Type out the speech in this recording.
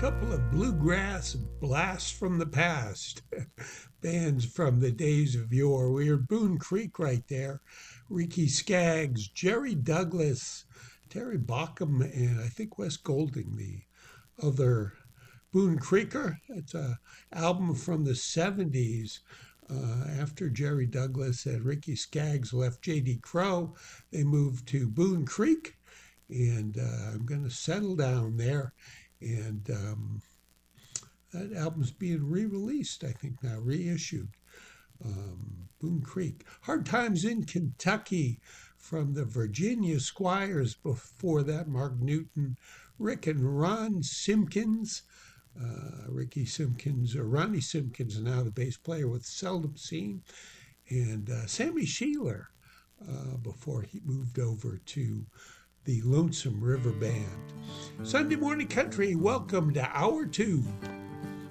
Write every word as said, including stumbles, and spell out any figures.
couple of bluegrass blasts from the past, bands from the days of yore. We heard Boone Creek right there, Ricky Skaggs, Jerry Douglas, Terry Bockham, and I think Wes Golding, the other Boone Creeker. It's an album from the seventies. Uh, after Jerry Douglas and Ricky Skaggs left J D Crowe, they moved to Boone Creek, and uh, I'm going to settle down there. And um, that album's being re-released, I think now, reissued. Um, Boone Creek. Hard Times in Kentucky from the Virginia Squires. Before that, Mark Newton, Rick and Ron Simpkins. Uh, Ricky Simpkins, or Ronnie Simpkins, now the bass player with Seldom Seen. And uh, Sammy Sheeler, uh, before he moved over to the Lonesome River Band. Sunday Morning Country, welcome to Hour Two.